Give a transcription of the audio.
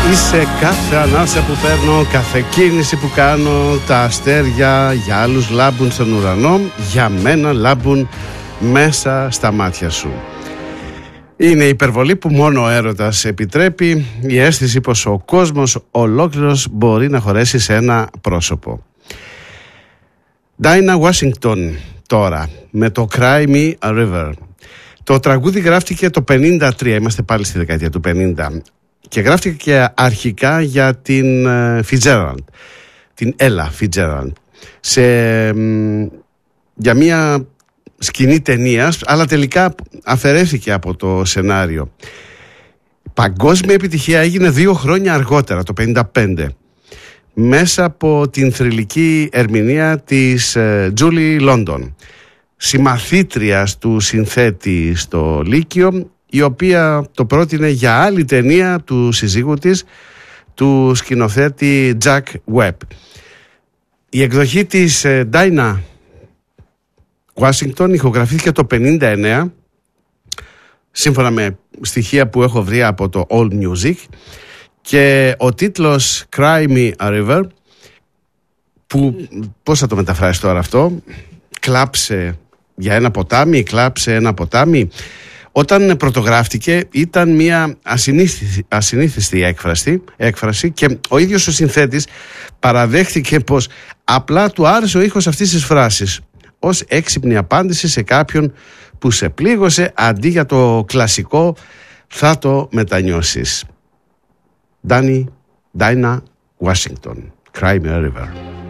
Είσαι κάθε ανάσα που παίρνω, κάθε κίνηση που κάνω. Τα αστέρια για άλλους λάμπουν στον ουρανό, για μένα λάμπουν μέσα στα μάτια σου. Είναι η υπερβολή που μόνο ο έρωτας επιτρέπει, η αίσθηση πως ο κόσμος ολόκληρος μπορεί να χωρέσει σε ένα πρόσωπο. Dinah Washington τώρα, με το Cry Me a River. Το τραγούδι γράφτηκε το 1953, είμαστε πάλι στη δεκαετία του 50, και γράφτηκε και αρχικά για την Fitzgerald, την Ella Fitzgerald, για μια σκηνή ταινίας, αλλά τελικά αφαιρέθηκε από το σενάριο. Παγκόσμια επιτυχία έγινε 2 χρόνια αργότερα, το 1955, μέσα από την θρυλική ερμηνεία της Julie London, συμμαθήτριας του συνθέτη στο Λύκειο, η οποία το πρότεινε για άλλη ταινία του συζύγου της, του σκηνοθέτη Jack Webb. Η εκδοχή της Dinah Washington ηχογραφήθηκε το 1959, σύμφωνα με στοιχεία που έχω βρει από το Old Music, και ο τίτλος Cry Me a River, που πώς θα το μεταφράσει τώρα αυτό, κλάψε για ένα ποτάμι, κλάψε ένα ποτάμι. Όταν πρωτογράφτηκε ήταν μια ασυνήθιστη έκφραση και ο ίδιος ο συνθέτης παραδέχθηκε πως απλά του άρεσε ο ήχος αυτής της φράσης ως έξυπνη απάντηση σε κάποιον που σε πλήγωσε, αντί για το κλασικό «θα το μετανιώσεις». Dinah Washington, Cry Me a River.